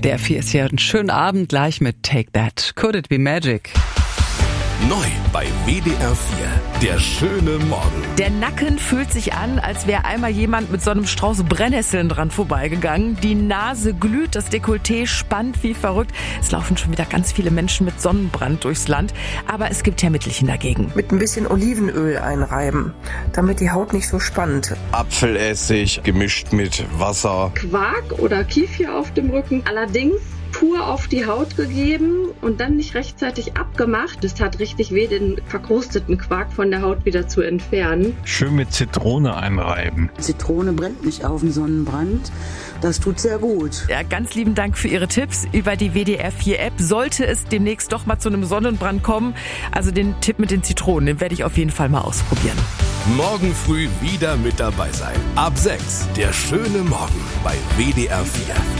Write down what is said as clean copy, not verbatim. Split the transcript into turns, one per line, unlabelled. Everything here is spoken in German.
WDR 4 ist hier. Einen schönen Abend gleich mit Take That. Could it be magic?
Neu bei WDR 4, der schöne Morgen.
Der Nacken fühlt sich an, als wäre einmal jemand mit so einem Strauß Brennnesseln dran vorbeigegangen. Die Nase glüht, das Dekolleté spannt wie verrückt. Es laufen schon wieder ganz viele Menschen mit Sonnenbrand durchs Land. Aber es gibt ja Mittelchen dagegen.
Mit ein bisschen Olivenöl einreiben, damit die Haut nicht so spannt.
Apfelessig gemischt mit Wasser.
Quark oder Kefir auf dem Rücken. Allerdings pur auf die Haut gegeben und dann nicht rechtzeitig abgemacht. Es tat richtig weh, den verkrusteten Quark von der Haut wieder zu entfernen.
Schön mit Zitrone einreiben.
Zitrone brennt nicht auf dem Sonnenbrand. Das tut sehr gut.
Ja, ganz lieben Dank für Ihre Tipps über die WDR 4 App. Sollte es demnächst doch mal zu einem Sonnenbrand kommen, also den Tipp mit den Zitronen, den werde ich auf jeden Fall mal ausprobieren.
Morgen früh wieder mit dabei sein. Ab 6, der schöne Morgen bei WDR 4.